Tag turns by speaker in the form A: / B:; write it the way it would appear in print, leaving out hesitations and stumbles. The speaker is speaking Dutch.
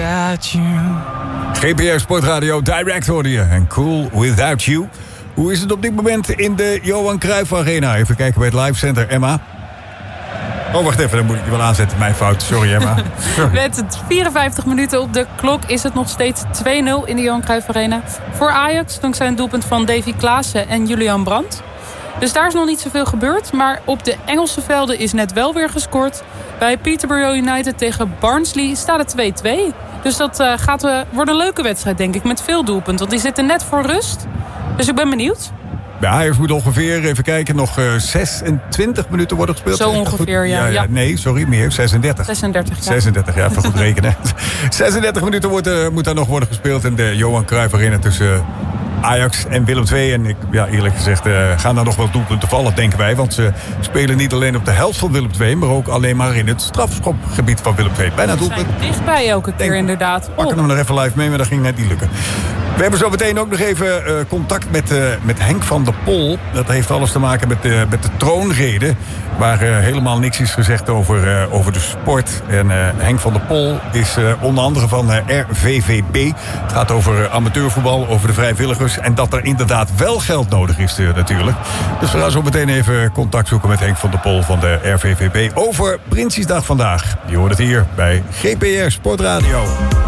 A: Without You.
B: GPR Sportradio Direct hoorde je. En Cool Without You. Hoe is het op dit moment in de Johan Cruijff Arena? Even kijken bij het Live Center. Emma? Oh, wacht even, dan moet ik je wel aanzetten. Mijn fout. Sorry, Emma.
C: Met 54 minuten op de klok is het nog steeds 2-0 in de Johan Cruijff Arena. Voor Ajax, dankzij een doelpunt van Davy Klaassen en Julian Brandt. Dus daar is nog niet zoveel gebeurd. Maar op de Engelse velden is net wel weer gescoord. Bij Peterborough United tegen Barnsley staat het 2-2. Dus dat wordt een leuke wedstrijd, denk ik. Met veel doelpunten. Want die zitten net voor rust. Dus ik ben benieuwd.
B: Bij Ajax moet ongeveer, even kijken, nog 26 minuten worden gespeeld.
C: Zo ongeveer, ja.
B: Nee, sorry, meer. 36.
C: 36, ja.
B: 36, ja, even goed rekenen. 36 minuten moet daar nog worden gespeeld in de Johan Cruijff Arena tussen Ajax en Willem II. En eerlijk gezegd gaan daar nog wel doelpunten vallen, denken wij. Want ze spelen niet alleen op de helft van Willem II, maar ook alleen maar in het strafschopgebied van Willem II. Bijna doelpunt.
C: Dichtbij elke keer, inderdaad.
B: Pakken hem nog even live mee, maar dat ging net niet lukken. We hebben zo meteen ook nog even contact met Henk van der Pol. Dat heeft alles te maken met de troonrede. Waar helemaal niks is gezegd over de sport. En Henk van der Pol is onder andere van RVVB. Het gaat over amateurvoetbal, over de vrijwilligers. En dat er inderdaad wel geld nodig is natuurlijk. Dus we gaan zo meteen even contact zoeken met Henk van der Pol van de RVVB. Over Prinsjesdag vandaag. Je hoort het hier bij GPR Sportradio.